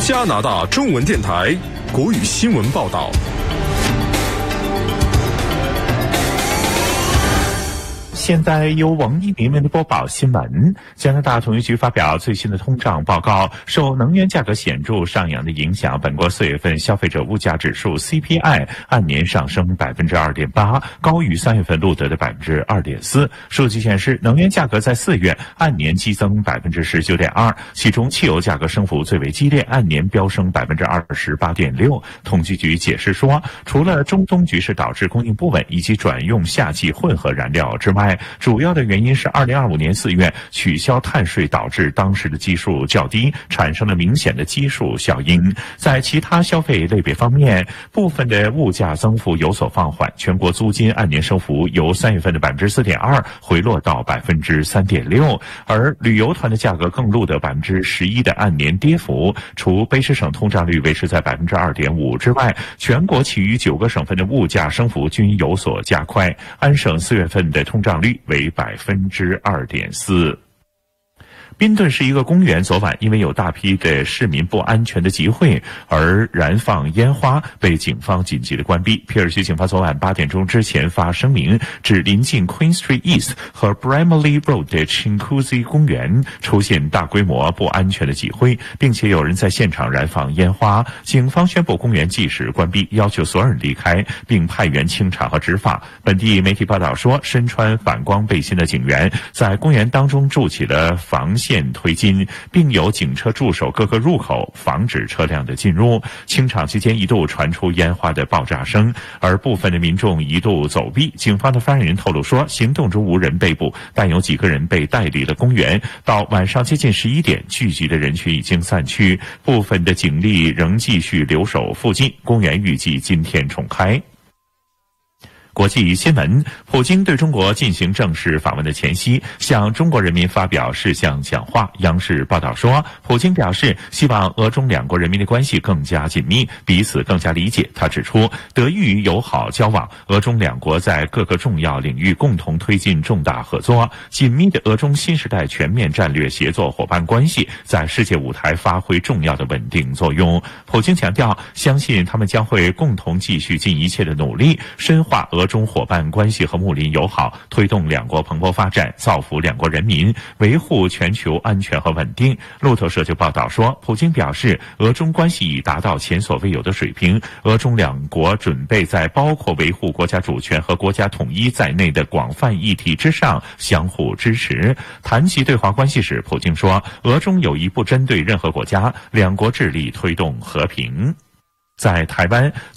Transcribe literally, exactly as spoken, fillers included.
加拿大中文电台国语新闻报道。 现在由王一鸣为您播报新闻。加拿大统计局发表最新的通胀报告，受能源价格显著上扬的影响，本国四月份消费者物价指数 C P I 按年上升 百分之二点八， 高于三月份录得的 百分之二点四。 数据显示，能源价格在四月按年激增 百分之十九点二， 其中汽油价格升幅最为激烈，按年飙升 百分之二十八点六。 统计局解释说，除了中东局势导致供应不稳以及转用夏季混合燃料之外，主要的原因是二零二五年四月取消碳税导致当时的基数较低，产生了明显的基数效应。在其他消费类别方面，部分的物价增幅有所放缓，全国租金按年升幅由三月份的 百分之四点二 回落到 百分之三点六， 而旅游团的价格更录得 百分之十一 的按年跌幅。除卑诗省通胀率维持在 百分之二点五 之外，全国其余九个省份的物价升幅均有所加快。安省四月份的通胀率为 百分之二点四。宾顿市一个公园昨晚因为有大批的市民不安全的集会而燃放烟花，被警方紧急的关闭。皮尔区警方昨晚八点钟之前发声明，指临近 Queen Street East 和 Bramley Road 的 Chinguacousy 公园出现大规模不安全的集会，并且有人在现场燃放烟花。警方宣布公园即时关闭，要求所有人离开，并派员清场和执法。本地媒体报道说，身穿反光背心的警员在公园当中筑起了防线推进，并有警车驻守各个入口，防止车辆的进入。清场期间一度传出烟花的爆炸声，而部分的民众一度走避。警方的发言人透露说，行动中无人被捕，但有几个人被带离了公园。到晚上接近十一点，聚集的人群已经散去，部分的警力仍继续留守附近。公园预计今天重开。国际新闻，普京对中国进行正式访问的前夕，向中国人民发表事项讲话。央视报道说，普京表示希望俄中两国人民的关系更加紧密，彼此更加理解。他指出，得益于友好交往，俄中两国在各个重要领域共同推进重大合作，紧密的俄中新时代全面战略协作伙伴关系在世界舞台发挥重要的稳定作用。普京强调，相信他们将会共同继续尽一切的努力，深化俄中伙伴关系和睦邻友好，推动两国蓬勃发展，造福两国人民，维护全球安全和稳定。路透社就报道说，普京表示，俄中关系已达到前所未有的水平，俄中两国准备在包括维护国家主权和国家统一在内的广泛议题之上相互支持。谈及对华关系时，普京说，俄中友谊不针对任何国家，两国致力推动和平。在台湾，